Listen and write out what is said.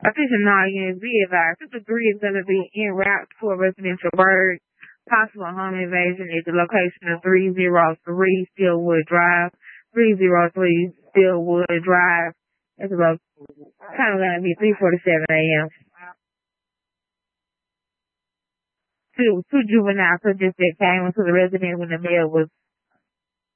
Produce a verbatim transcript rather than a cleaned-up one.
Attention all units, be advised. This debris is going to be en route for residential bird. Possible home invasion at the location of three oh three Steelwood Drive. three oh three Steelwood Drive. It's about kind of going to be three forty-seven a.m. Two, two juveniles suggest that came into the residence when the mail was